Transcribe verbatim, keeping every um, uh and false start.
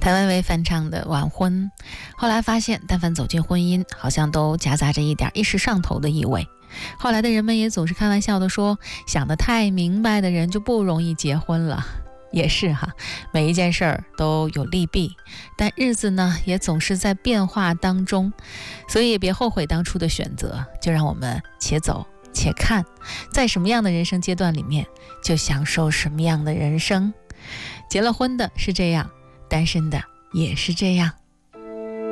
谭维维翻唱的《晚婚》，后来发现但凡走进婚姻，好像都夹杂着一点一时上头的意味。后来的人们也总是开玩笑的说，想得太明白的人就不容易结婚了。也是哈，每一件事儿都有利弊，但日子呢也总是在变化当中，所以也别后悔当初的选择，就让我们且走且看，在什么样的人生阶段里面就享受什么样的人生。结了婚的是这样，单身的也是这样。